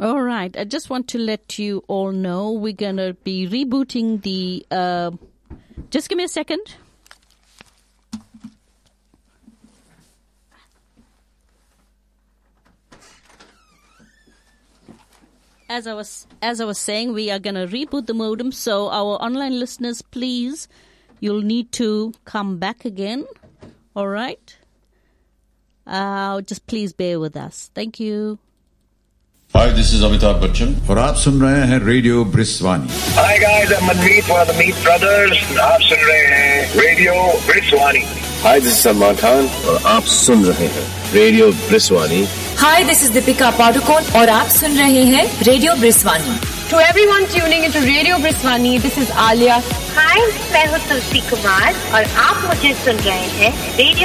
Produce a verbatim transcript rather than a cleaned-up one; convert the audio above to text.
All right. I just want to let you all know we're going to be rebooting the... Uh, just give me a second. As I was as I was saying, we are going to reboot the modem. So our online listeners, please, you'll need to come back again. All right? Uh, just please bear with us. Thank you. Hi, this is Amitabh Bachchan. और आप सुन रहे हैं radio ब्रिस्वानी. Hi guys, I'm Manmeet for the Meet Brothers. आप सुन रहे हैं radio ब्रिस्वानी. Hi, this is Salman Khan और आप सुन रहे हैं radio ब्रिस्वानी. Hi, this is Deepika Padukone और आप सुन रहे हैं radio ब्रिस्वानी. To everyone tuning into Radio Briswani, this is Alia. Hi, मैं हूँ तुलसी कुमार और आप मुझे सुन रहे हैं रेडियो